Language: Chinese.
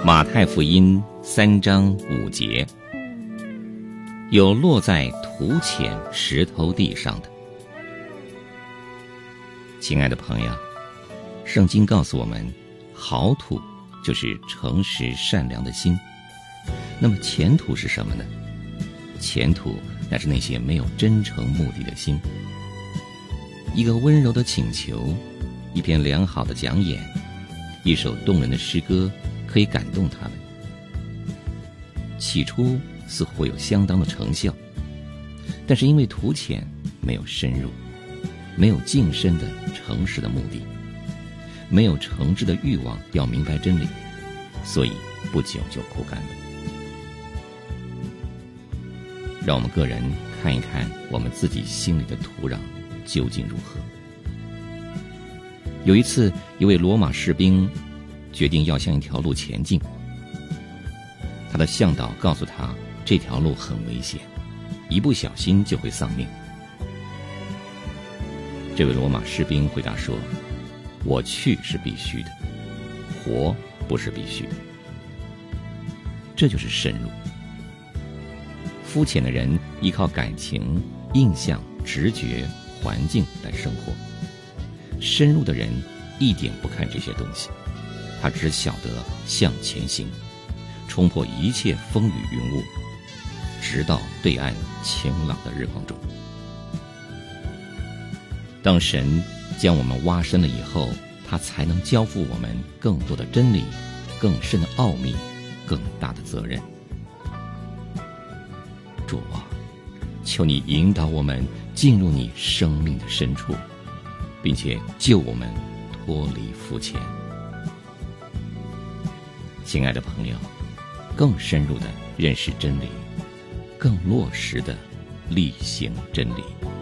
马太福音3章5节，有落在土浅石头地上的。亲爱的朋友，圣经告诉我们，好土就是诚实善良的心。那么前土是什么呢？前土乃是那些没有真诚目的的心。一个温柔的请求，一篇良好的讲演，一首动人的诗歌，可以感动他们。起初似乎有相当的成效，但是因为土浅，没有深入，没有近身的诚实的目的，没有诚挚的欲望要明白真理，所以不久就枯干了。让我们个人看一看我们自己心里的土壤究竟如何。有一次，一位罗马士兵决定要向一条路前进，他的向导告诉他，这条路很危险，一不小心就会丧命。这位罗马士兵回答说，我去是必须的，活不是必须的。这就是深入。肤浅的人依靠感情、印象、直觉、环境来生活，深入的人一点不看这些东西，他只晓得向前行，冲破一切风雨云雾，直到对岸晴朗的日光中。当神将我们挖深了以后，他才能交付我们更多的真理，更深的奥秘，更大的责任。主啊，求你引导我们进入你生命的深处，并且救我们脱离肤浅。亲爱的朋友，更深入的认识真理，更落实的力行真理。